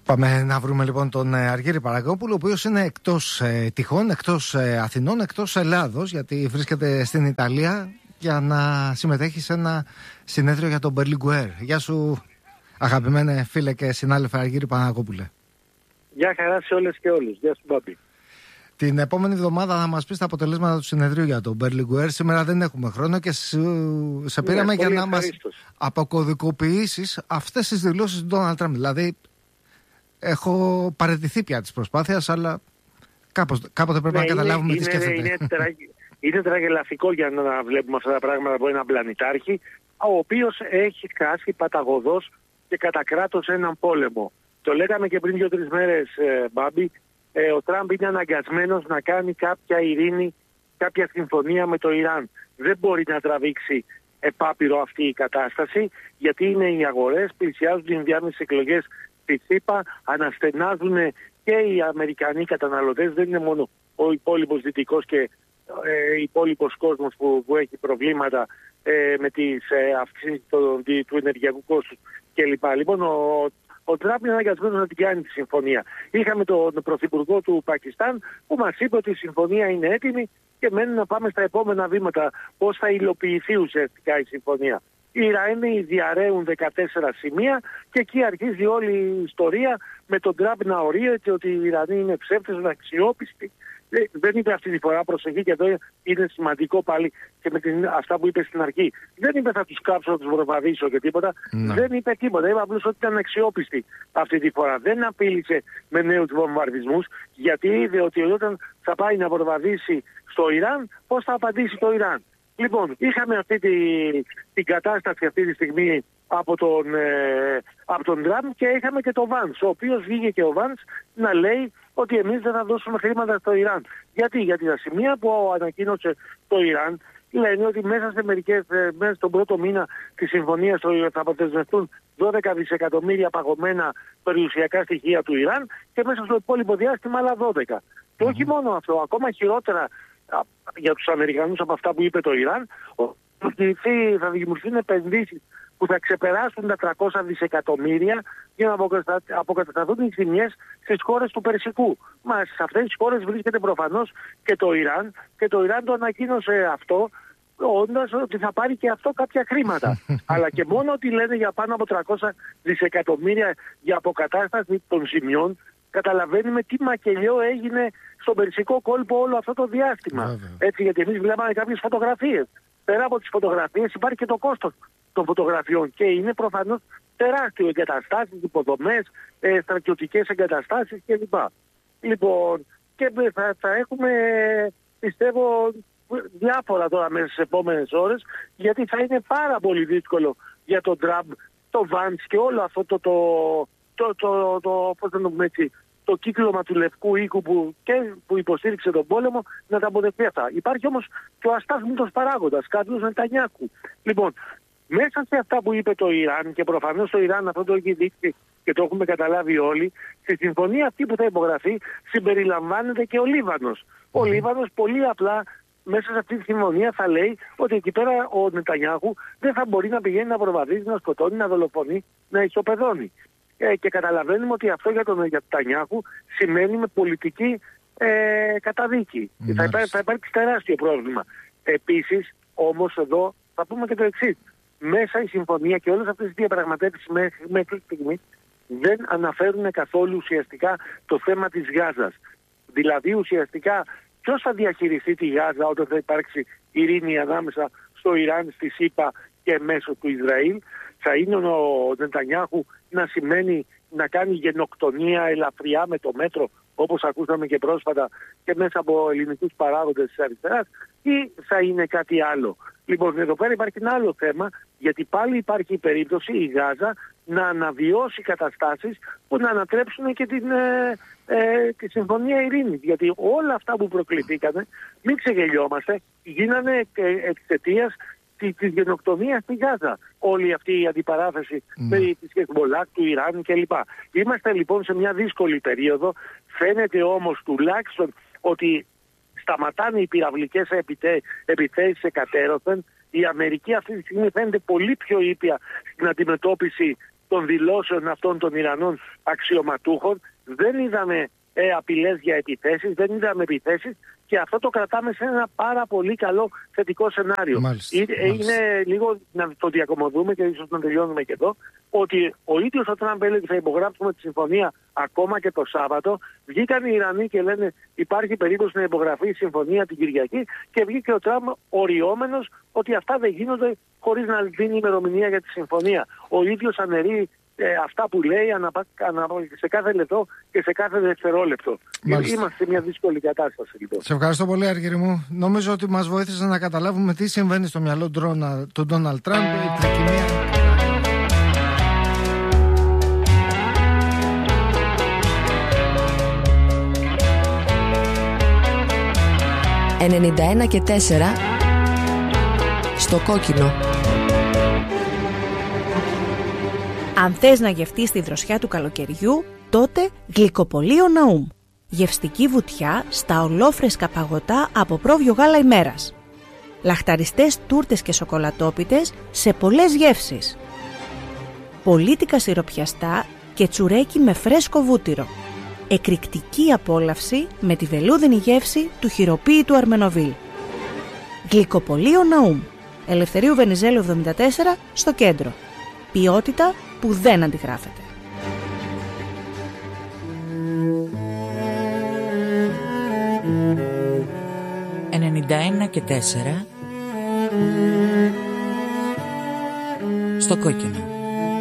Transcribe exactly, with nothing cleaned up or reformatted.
Πάμε να βρούμε λοιπόν τον Αργύρη Παραγόπουλο, ο οποίος είναι εκτός ε, τυχών, εκτός ε, Αθηνών, εκτός Ελλάδος, γιατί βρίσκεται στην Ιταλία για να συμμετέχει σε ένα συνέδριο για τον Berlinguer. Γεια σου, αγαπημένε φίλε και συνάδελφε Αργύρη Παραγόπουλε. Γεια χαρά σε όλες και όλους. Γεια σου, Μπάμπη. Την επόμενη εβδομάδα θα μας πεις τα αποτελέσματα του συνεδρίου για τον Berlinguer. Σήμερα δεν έχουμε χρόνο και σου, σε πήραμε ναι, για να μας αποκωδικοποιήσεις αυτές τις δηλώσεις του Ντόναλντ Τραμπ. Δηλαδή, έχω παραιτηθεί πια της προσπάθειας, αλλά κάπως, κάποτε πρέπει ναι, να καταλάβουμε είναι, τι σκέφτεται. Είναι, είναι, τρα, είναι τραγελαφικό για να βλέπουμε αυτά τα πράγματα από έναν πλανητάρχη, ο οποίος έχει χάσει παταγωδός και κατά κράτος έναν πόλεμο. Το λέγαμε και πριν δύο-τρεις μέρες, ε, Μπάμπη, ε, ο Τραμπ είναι αναγκασμένος να κάνει κάποια ειρήνη, κάποια συμφωνία με το Ιράν. Δεν μπορεί να τραβήξει επάπειρο αυτή η κατάσταση, γιατί είναι οι αγορές, πλησιάζουν οι ενδιάμεσες εκλογές στη ΣΥΠΑ, αναστενάζουν και οι Αμερικανοί καταναλωτές, δεν είναι μόνο ο υπόλοιπος δυτικός και ε, υπόλοιπος κόσμος που, που έχει προβλήματα ε, με τις ε, αυξήσεις του, του ενεργειακού κόστους κλπ. Λοιπόν, ο, ο Τραμπ είναι αναγκασμένος να την κάνει τη συμφωνία. Είχαμε τον πρωθυπουργό του Πακιστάν που μας είπε ότι η συμφωνία είναι έτοιμη και μένει να πάμε στα επόμενα βήματα, πώς θα υλοποιηθεί ουσιαστικά η συμφωνία. Οι Ιρανοί διαρρέουν δεκατέσσερα σημεία και εκεί αρχίζει όλη η ιστορία με τον Τραμπ να ορίεται ότι οι Ιρανοί είναι ψεύτες, είναι αξιόπιστοι. Δεν είπε αυτή τη φορά, προσοχή, και εδώ είναι σημαντικό πάλι και με την, αυτά που είπε στην αρχή. Δεν είπε θα τους κάψω, θα τους βορβαδίσω και τίποτα. No. Δεν είπε τίποτα. Είπε απλώς ότι ήταν αξιόπιστοι αυτή τη φορά. Δεν απείλησε με νέους βομβαρδισμούς, γιατί είδε ότι όταν θα πάει να βορβαδίσει στο Ιράν, πώς θα απαντήσει το Ιράν. Λοιπόν, είχαμε αυτή τη, την κατάσταση αυτή τη στιγμή από τον, ε, από τον Τραμπ και είχαμε και τον Βάνς, ο οποίος βγήκε και ο Βάνς να λέει ότι εμείς δεν θα δώσουμε χρήματα στο Ιράν. Γιατί, γιατί τα σημεία που ανακοίνωσε το Ιράν λένε ότι μέσα σε μερικές, μέσα στον πρώτο μήνα της συμφωνίας θα αποδεσμευτούν δώδεκα δισεκατομμύρια παγωμένα περιουσιακά στοιχεία του Ιράν και μέσα στο υπόλοιπο διάστημα άλλα δώδεκα. Mm-hmm. Και όχι μόνο αυτό, ακόμα χειρότερα για τους Αμερικανούς από αυτά που είπε το Ιράν, ότι θα δημιουργηθούν επενδύσεις που θα ξεπεράσουν τα τριακόσια δισεκατομμύρια για να αποκατασταθούν οι ζημιές στις χώρες του Περσικού. Μα σε αυτές τις χώρες βρίσκεται προφανώς και το Ιράν και το Ιράν το ανακοίνωσε αυτό όντας ότι θα πάρει και αυτό κάποια χρήματα. Αλλά και μόνο ότι λένε για πάνω από τριακόσια δισεκατομμύρια για αποκατάσταση των ζημιών, καταλαβαίνουμε τι μακελιό έγινε στον Περσικό κόλπο όλο αυτό το διάστημα. Βέβαια. Έτσι, γιατί εμείς βλέπαμε κάποιες φωτογραφίες. Πέρα από τις φωτογραφίες υπάρχει και το κόστος των φωτογραφιών και είναι προφανώς τεράστιο, εγκαταστάσεις, υποδομές, ε, στρατιωτικές εγκαταστάσεις κλπ. Λοιπόν, και θα, θα έχουμε, πιστεύω, διάφορα τώρα μέσα στις επόμενες ώρες, γιατί θα είναι πάρα πολύ δύσκολο για τον Τραμπ, το Βάνς και όλο αυτό το, το, το, το, το, πώς θα το πούμε έτσι, το κύκλωμα του Λευκού Οίκου που, και που υποστήριξε τον πόλεμο να τα αποδεχτεί αυτά. Υπάρχει όμως και ο αστάθμητος παράγοντας, κάποιος Νετανιάχου. Λοιπόν, μέσα σε αυτά που είπε το Ιράν, και προφανώς το Ιράν αυτό το έχει δείξει και το έχουμε καταλάβει όλοι, στη συμφωνία αυτή που θα υπογραφεί συμπεριλαμβάνεται και ο Λίβανος. Ο Λίβανος πολύ απλά μέσα σε αυτή τη συμφωνία θα λέει ότι εκεί πέρα ο Νετανιάχου δεν θα μπορεί να πηγαίνει να προβαδίζει, να σκοτώνει, να δολοφονεί, να ισοπεδώνει. Ε, και καταλαβαίνουμε ότι αυτό για τον Νετανιάχου σημαίνει με πολιτική ε, καταδίκη. Mm. Θα, υπά, θα υπάρξει τεράστιο πρόβλημα. Επίσης, όμως εδώ θα πούμε και το εξής. Μέσα η συμφωνία και όλες αυτές τις διαπραγματεύσεις μέχρι, μέχρι στιγμή δεν αναφέρουν καθόλου ουσιαστικά το θέμα της Γάζας. Δηλαδή ουσιαστικά ποιος θα διαχειριστεί τη Γάζα όταν θα υπάρξει ειρήνη ανάμεσα στο Ιράν, στη ΣΥΠΑ και μέσω του Ισραήλ. Θα είναι ο Νετανιάχου να σημαίνει να κάνει γενοκτονία ελαφριά με το μέτρο, όπως ακούσαμε και πρόσφατα και μέσα από ελληνικούς παράγοντες της αριστεράς, ή θα είναι κάτι άλλο. Λοιπόν, εδώ πέρα υπάρχει ένα άλλο θέμα, γιατί πάλι υπάρχει η περίπτωση η Γάζα να αναβιώσει καταστάσεις που να ανατρέψουν και την, ε, ε, τη Συμφωνία Ειρήνης. Γιατί όλα αυτά που προκληθήκανε, μην ξεγελιόμαστε, γίνανε εξαιτίας της γενοκτονίας στη Γάζα. Όλη αυτή η αντιπαράθεση mm. με τις Χεσμολάχ, του Ιράν κλπ. Είμαστε λοιπόν σε μια δύσκολη περίοδο. Φαίνεται όμως τουλάχιστον ότι σταματάνε οι πυραυλικές επιθέ, επιθέσεις εκατέρωθεν. Η Αμερική αυτή τη στιγμή φαίνεται πολύ πιο ήπια στην αντιμετώπιση των δηλώσεων αυτών των Ιρανών αξιωματούχων. Δεν είδαμε ε, απειλές για επιθέσεις, δεν είδαμε επιθέσεις και αυτό το κρατάμε σε ένα πάρα πολύ καλό θετικό σενάριο. Μάλιστα, είναι, μάλιστα. είναι λίγο να το διακομωδούμε και ίσως να τελειώνουμε και εδώ, ότι ο ίδιος ο Τραμπ έλεγε θα υπογράψουμε τη συμφωνία ακόμα και το Σάββατο. Βγήκαν οι Ιρανοί και λένε υπάρχει περίπτωση να υπογραφεί η συμφωνία την Κυριακή και βγήκε ο Τραμπ οριόμενος ότι αυτά δεν γίνονται χωρίς να δίνει ημερομηνία για τη συμφωνία. Ο ίδιος αναιρεί ε, αυτά που λέει ανα, ανα, σε κάθε λεπτό και σε κάθε δευτερόλεπτο. Μάλιστα. Είμαστε σε μια δύσκολη κατάσταση λοιπόν. Σε ευχαριστώ πολύ, Αργύρη μου. Νομίζω ότι μας βοήθησε να καταλάβουμε τι συμβαίνει στο μυαλό του Ντόναλντ Τραμπ. Η τρικυμία... ενενήντα ένα και τέσσερα στο κόκκινο. Αν θες να γευτείς τη δροσιά του καλοκαιριού, τότε γλυκοπωλείο Ναούμ. Γευστική βουτιά στα ολόφρεσκα παγωτά από πρόβιο γάλα ημέρας. Λαχταριστές τούρτες και σοκολατόπιτες σε πολλές γεύσεις. Πολίτικα σιροπιαστά και τσουρέκι με φρέσκο βούτυρο. Εκρηκτική απόλαυση με τη βελούδινη γεύση του χειροποίητου Αρμενοβίλ. Γλυκοπωλείο Ναούμ. Ελευθερίου Βενιζέλου εβδομήντα τέσσερα στο κέντρο. Ποιότητα που δεν αντιγράφεται. ενενήντα ένα και τέσσερα στο κόκκινο.